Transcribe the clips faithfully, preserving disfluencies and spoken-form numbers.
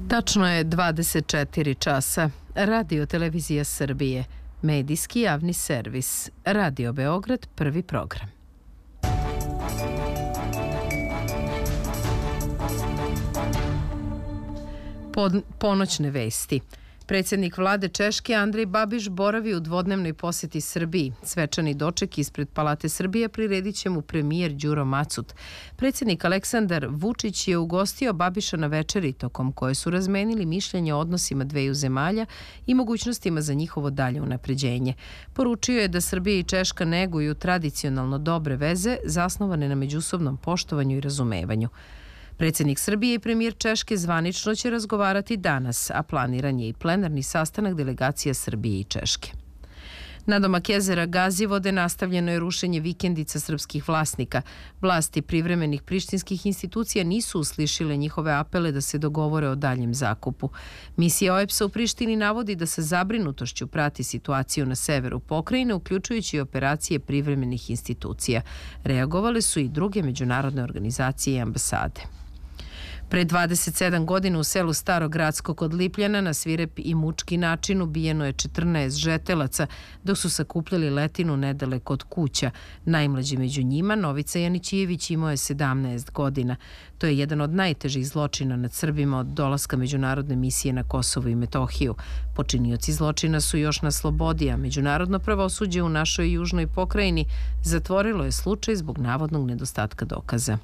Tačno je dvadeset četiri časa. Radio Televizija Srbije, medijski javni servis, Radio Beograd, prvi program. Pod, ponoćne vesti. Predsjednik vlade Češke Andrej Babiš boravi u dvodnevnoj posjeti Srbiji. Svečani doček ispred Palate Srbije priredit će mu premijer Đuro Macut. Predsjednik Aleksandar Vučić je ugostio Babiša na večeri, tokom koje su razmenili mišljenje o odnosima dveju zemalja i mogućnostima za njihovo dalje unapređenje. Poručio je da Srbija i Češka neguju tradicionalno dobre veze zasnovane na međusobnom poštovanju i razumevanju. Predsjednik Srbije i premijer Češke zvanično će razgovarati danas, a planiran je i plenarni sastanak delegacija Srbije i Češke. Nadomak jezera Gazivode nastavljeno je rušenje vikendica srpskih vlasnika. Vlasti privremenih prištinskih institucija nisu uslišile njihove apele da se dogovore o daljem zakupu. Misija O E B S-a u Prištini navodi da sa zabrinutošću prati situaciju na severu pokrajine, uključujući i operacije privremenih institucija. Reagovale su i druge međunarodne organizacije i ambasade. Pre dvadeset sedam godina u selu Starogradsko kod Lipljana na svirep i mučki način ubijeno je četrnaest žetelaca dok su sakupljali letinu nedaleko od kuća. Najmlađi među njima, Novica Janićijević, imao je sedamnaest godina. To je jedan od najtežih zločina nad Srbima od dolaska međunarodne misije na Kosovo i Metohiju. Počinioci zločina su još na slobodi, a međunarodno pravosuđe u našoj južnoj pokrajini zatvorilo je slučaj zbog navodnog nedostatka dokaza.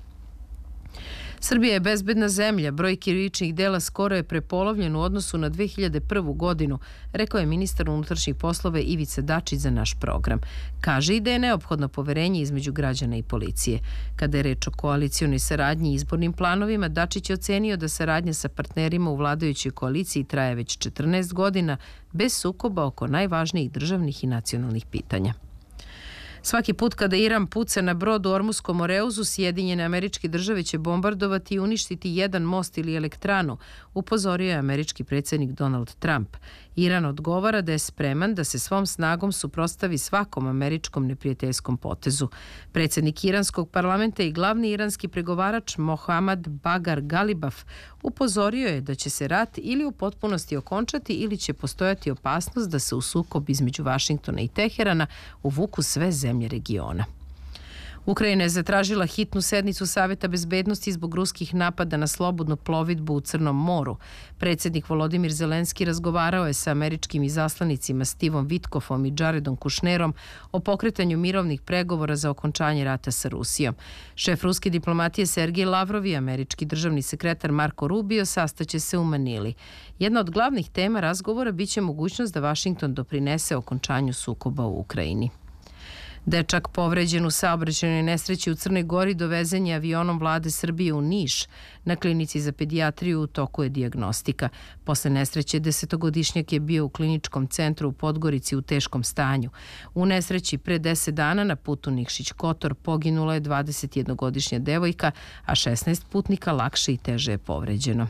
Srbija je bezbedna zemlja, broj krivičnih dela skoro je prepolovljen u odnosu na dve hiljade prvu godinu, rekao je ministar unutrašnjih poslova Ivica Dačić za naš program. Kaže i da je neophodno poverenje između građana i policije. Kada je reč o koalicionoj saradnji i izbornim planovima, Dačić je ocenio da saradnja sa partnerima u vladajućoj koaliciji traje već četrnaest godina, bez sukoba oko najvažnijih državnih i nacionalnih pitanja. Svaki put kada Iran puca na brod u Ormuskom Moreuzu, Sjedinjene Američke Države će bombardovati i uništiti jedan most ili elektranu, upozorio je američki predsjednik Donald Trump. Iran odgovara da je spreman da se svom snagom suprotstavi svakom američkom neprijateljskom potezu. Predsjednik iranskog parlamenta i glavni iranski pregovarač Mohammad Bagar Galibaf upozorio je da će se rat ili u potpunosti okončati ili će postojati opasnost da se u sukob između Vašingtona i Teherana uvuku sve zemlje regiona. Ukrajina je zatražila hitnu sednicu Saveta bezbednosti zbog ruskih napada na slobodnu plovidbu u Crnom moru. Predsjednik Volodimir Zelenski razgovarao je sa američkim izaslanicima Stevom Vitkofom i Jaredom Kušnerom o pokretanju mirovnih pregovora za okončanje rata sa Rusijom. Šef ruske diplomatije Sergej Lavrov i američki državni sekretar Marko Rubio sastaće se u Manili. Jedna od glavnih tema razgovora biće mogućnost da Vašington doprinese okončanju sukoba u Ukrajini. Dečak povređen u saobraćajnoj nesreći u Crnoj Gori dovezen je avionom vlade Srbije u Niš. Na klinici za pedijatriju u toku je dijagnostika. Posle nesreće desetogodišnjak je bio u kliničkom centru u Podgorici u teškom stanju. U nesreći pre deset dana na putu Nikšić-Kotor poginula je dvadesetjednogodišnja devojka, a šesnaest putnika lakše i teže je povređeno.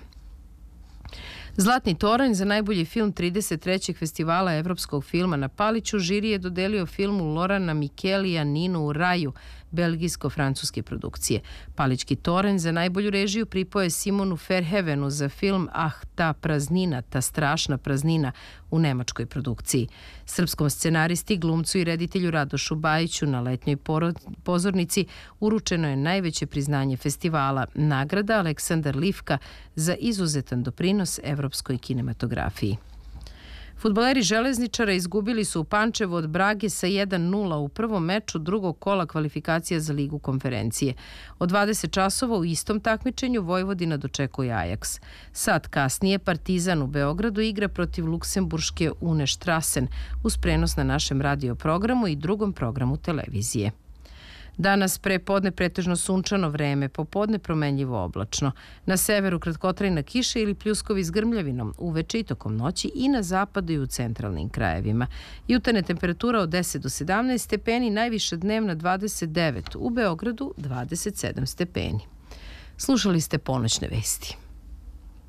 Zlatni toranj za najbolji film trideset trećeg festivala evropskog filma na Paliću žiri je dodelio filmu Lorana Mikelija Ninu u raju, belgijsko-francuske produkcije. Palićki toranj za najbolju režiju pripao je Simonu Verhoevenu za film Ah, ta praznina, ta strašna praznina u nemačkoj produkciji. Srpskom scenaristi, glumcu i reditelju Radošu Bajiću na letnjoj pozornici uručeno je najveće priznanje festivala, nagrada Aleksandar Livka za izuzetan doprinos evropskoj kinematografiji. Fudbaleri Železničara izgubili su u Pančevu od Brage sa jedan nula u prvom meču drugog kola kvalifikacija za Ligu konferencije. Od dvadeset časova u istom takmičenju Vojvodina dočekuje Ajax. Sat kasnije Partizan u Beogradu igra protiv luksemburške Une Strassen uz prenos na našem radio programu i drugom programu televizije. Danas pre podne pretežno sunčano vreme, popodne promenljivo oblačno. Na severu kratkotrajna kiša ili pljuskovi s grmljavinom, uveče i tokom noći i na zapadu i u centralnim krajevima. Jutarnja temperatura od deset do sedamnaest stepeni, najviša dnevna dvadeset devet, u Beogradu dvadeset sedam stepeni. Slušali ste ponoćne vesti.